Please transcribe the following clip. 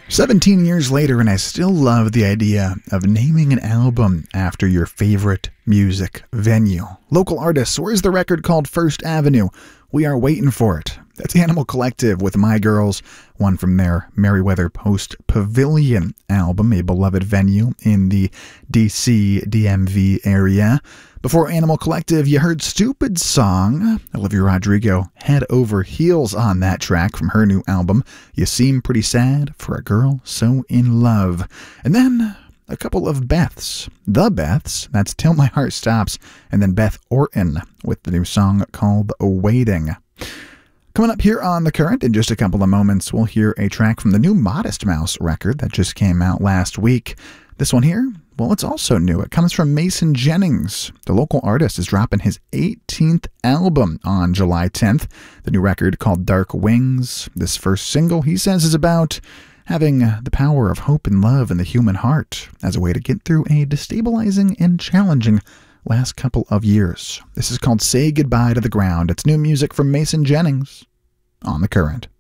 17 years later, and I still love the idea of naming an album after your favorite music venue. Local artists, where's the record called First Avenue? We are waiting for it. That's Animal Collective with My Girls, one from their Merriweather Post Pavilion album, a beloved venue in the DC DMV area. Before Animal Collective, you heard Stupid Song. Olivia Rodrigo head over heels on that track from her new album, You Seem Pretty Sad for a Girl So in Love. And then a couple of Beths. The Beths, that's Till My Heart Stops, and then Beth Orton with the new song called Waiting. Coming up here on The Current, in just a couple of moments, we'll hear a track from the new Modest Mouse record that just came out last week. This one here, well, it's also new. It comes from Mason Jennings. The local artist is dropping his 18th album on July 10th. The new record called Dark Wings. This first single, he says, is about having the power of hope and love in the human heart as a way to get through a destabilizing and challenging last couple of years. This is called Say Goodbye to the Ground. It's new music from Mason Jennings on The Current.